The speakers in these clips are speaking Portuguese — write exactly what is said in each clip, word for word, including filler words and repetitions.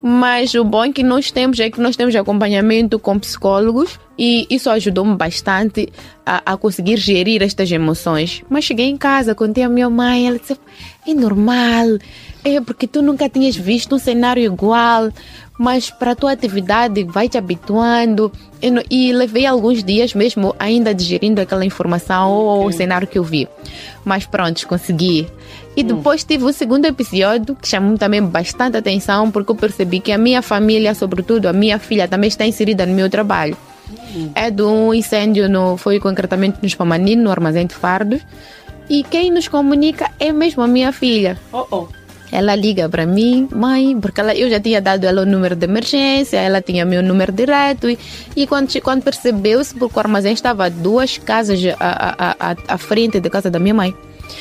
Mas o bom que nós temos é que nós temos acompanhamento com psicólogos e isso ajudou-me bastante a, a conseguir gerir estas emoções. Mas cheguei em casa, contei à minha mãe, ela disse, é normal, é porque tu nunca tinhas visto um cenário igual, mas para a tua atividade vai te habituando. E, e levei alguns dias mesmo ainda digerindo aquela informação ou okay. o cenário que eu vi. Mas pronto, consegui. E depois tive o segundo episódio que chamou também bastante atenção, porque eu percebi que a minha família, sobretudo a minha filha, também está inserida no meu trabalho. Uhum. É de um incêndio, no, foi concretamente no Spamanino, no armazém de fardos. E quem nos comunica é mesmo a minha filha. Oh, oh. Ela liga para mim, mãe, porque ela, eu já tinha dado ela o número de emergência, ela tinha meu número direto. E, e quando, quando percebeu-se, porque o armazém estava a duas casas à, à, à, à frente da casa da minha mãe.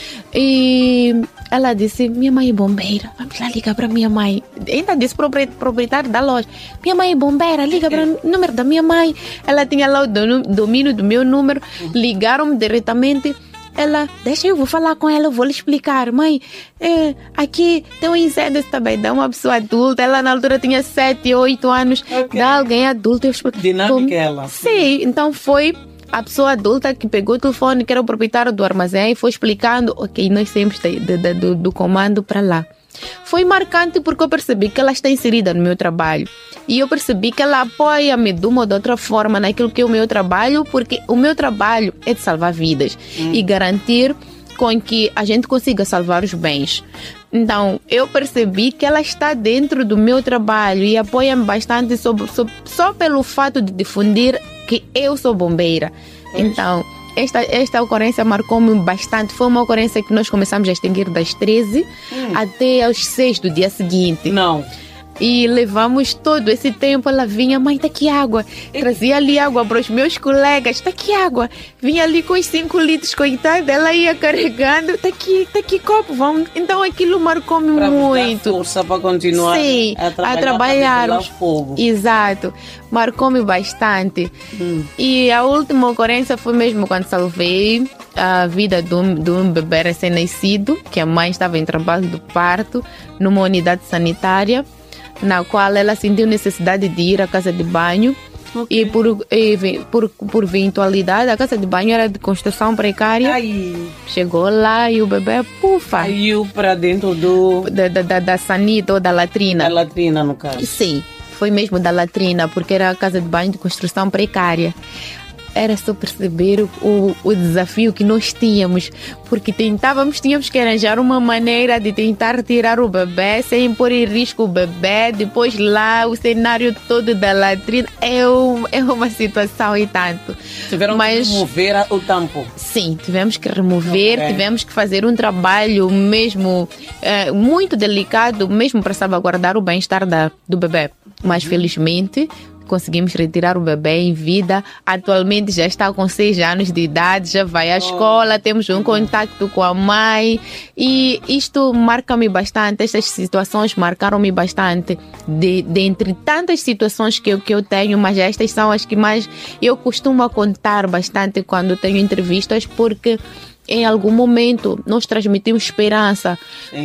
E ela disse, minha mãe é bombeira, vamos lá ligar para minha mãe. Ainda disse para o proprietário da loja, minha mãe é bombeira, liga para o número da minha mãe. Ela tinha lá o domínio do meu número, ligaram-me diretamente. Ela, deixa eu vou falar com ela, eu vou lhe explicar. Mãe, é, aqui tem um incêndio também, dá uma pessoa adulta. Ela na altura tinha sete, oito anos, okay. Dá alguém adulto. Eu explico, dinâmica ela. Sim, então foi a pessoa adulta que pegou o telefone, que era o proprietário do armazém, e foi explicando, ok, nós temos de, de, de, do, do comando para lá. Foi marcante porque eu percebi que ela está inserida no meu trabalho. E eu percebi que ela apoia-me de uma ou de outra forma naquilo que é o meu trabalho, porque o meu trabalho é de salvar vidas hum. e garantir com que a gente consiga salvar os bens. Então, eu percebi que ela está dentro do meu trabalho e apoia-me bastante sobre, sobre, só pelo fato de difundir que eu sou bombeira. Pois. Então, esta, esta ocorrência marcou-me bastante. Foi uma ocorrência que nós começamos a extinguir das treze hum. até aos seis do dia seguinte. Não. E levamos todo esse tempo. Ela vinha, mãe, tá aqui água. Trazia ali água para os meus colegas. Tá aqui água. Vinha ali com os cinco litros, coitada. Ela ia carregando. Tá aqui, tá aqui copo. Vamos. Então aquilo marcou-me pra muito. Dar força para continuar. Sim, a trabalhar. A trabalhar. Fogo. Exato. Marcou-me bastante. Hum. E a última ocorrência foi mesmo quando salvei a vida de um, de um bebê recém-nascido, que a mãe estava em trabalho do parto, numa unidade sanitária, na qual ela sentiu necessidade de ir à casa de banho. Okay. E, por, e por, por eventualidade, a casa de banho era de construção precária. Ai. Chegou lá e o bebê, pufa, caiu para dentro do... Da, da, da, da sanita ou da latrina. Da latrina, no caso. Sim, foi mesmo da latrina, porque era a casa de banho de construção precária. Era só perceber o, o desafio que nós tínhamos, porque tentávamos, tínhamos que arranjar uma maneira de tentar tirar o bebê sem pôr em risco o bebê. Depois lá, o cenário todo da latrina é, um, é uma situação e tanto. Tiveram Mas, que remover o tampo? Sim, tivemos que remover, okay. tivemos que fazer um trabalho mesmo é, muito delicado, mesmo para salvaguardar o bem-estar da, do bebê. Mas, uhum. felizmente, conseguimos retirar o bebê em vida. Atualmente já está com seis anos de idade, já vai à escola, temos um contato com a mãe e isto marca-me bastante. Estas situações marcaram-me bastante. De, de entre tantas situações que eu, que eu tenho, mas estas são as que mais eu costumo contar bastante quando tenho entrevistas, porque em algum momento nós transmitimos esperança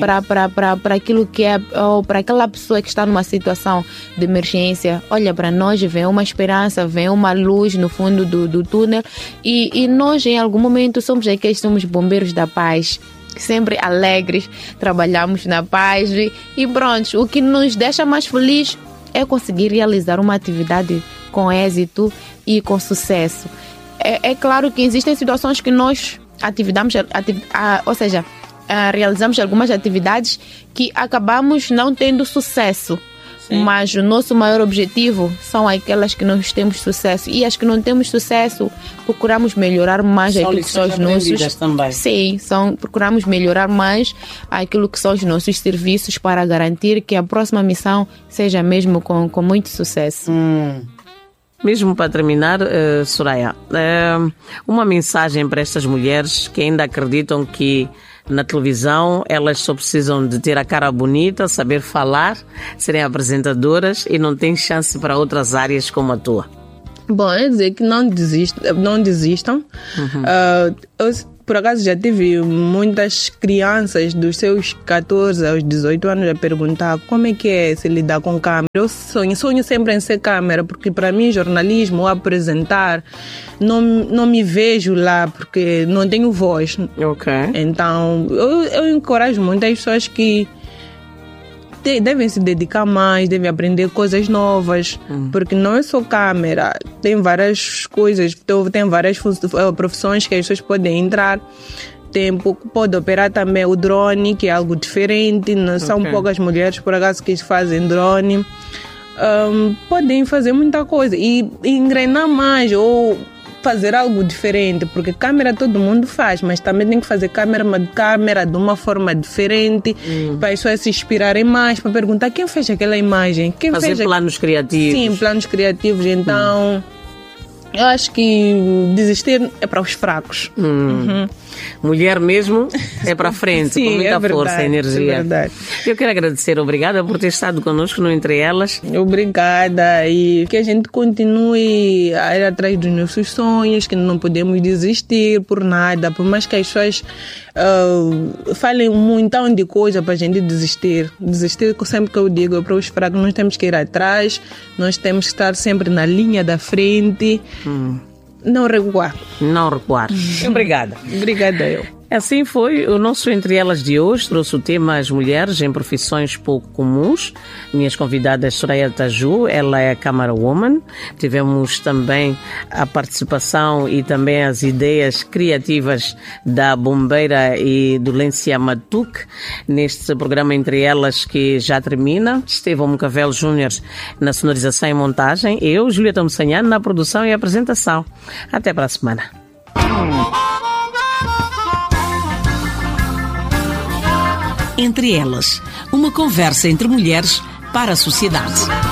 para aquilo que é, ou para aquela pessoa que está numa situação de emergência. Olha para nós, vem uma esperança, vem uma luz no fundo do, do túnel e, e nós em algum momento somos aqueles, somos bombeiros da paz, sempre alegres, trabalhamos na paz e, e pronto, o que nos deixa mais felizes é conseguir realizar uma atividade com êxito e com sucesso. É, é claro que existem situações que nós atividades, ativ, a, ou seja, a, realizamos algumas atividades que acabamos não tendo sucesso. Sim. Mas o nosso maior objetivo são aquelas que nós temos sucesso, e as que não temos sucesso procuramos melhorar mais são aquilo que são os nossos também. Sim, são, procuramos melhorar mais aquilo que são os nossos serviços para garantir que a próxima missão seja mesmo com, com muito sucesso. Hum. Mesmo para terminar, uh, Soraya, uh, uma mensagem para estas mulheres que ainda acreditam que na televisão elas só precisam de ter a cara bonita, saber falar, serem apresentadoras e não têm chance para outras áreas como a tua. Bom, é dizer que não desistam. Não desistam. Uhum. Uh, eu por acaso já tive muitas crianças dos seus catorze aos dezoito anos a perguntar como é que é se lidar com câmera. Eu sonho, sonho sempre em ser câmera, porque para mim jornalismo, apresentar, não, não me vejo lá porque não tenho voz. Ok. Então, eu, eu encorajo muito as pessoas que devem se dedicar mais, devem aprender coisas novas, hum. porque não é só câmera, tem várias coisas, tem várias profissões que as pessoas podem entrar. Tem, pode operar também o drone, que é algo diferente, não são okay. poucas mulheres por acaso que fazem drone. Um, podem fazer muita coisa e, e engrenar mais ou fazer algo diferente, porque câmera todo mundo faz, mas também tem que fazer câmera, câmera de uma forma diferente, hum. para as pessoas se inspirarem mais, para perguntar quem fez aquela imagem. Quem fazer fez planos a... criativos. Sim, planos criativos. Então, hum. eu acho que desistir é para os fracos. Hum. Uhum. Mulher mesmo é para frente, Sim, com muita é verdade, força e energia. É verdade. Eu quero agradecer, obrigada por ter estado connosco no Entre Elas. Obrigada, e que a gente continue a ir atrás dos nossos sonhos, que não podemos desistir por nada, por mais que as pessoas uh, falem um montão de coisa para a gente desistir. Desistir, sempre que eu digo, é para os fracos, nós temos que ir atrás, nós temos que estar sempre na linha da frente. Hum. Não recuar. Não recuar. Obrigada. Obrigada eu. Assim foi o nosso Entre Elas de hoje. Trouxe o tema As Mulheres em Profissões Pouco Comuns. Minhas convidadas, Soraya Taju, ela é a Camera Woman. Tivemos também a participação e também as ideias criativas da bombeira e do Lência Matuque neste programa Entre Elas que já termina. Estevão Mucavel Júnior na sonorização e montagem. Eu, Julieta Moçanhano, na produção e apresentação. Até para a semana. Entre Elas, uma conversa entre mulheres para a sociedade.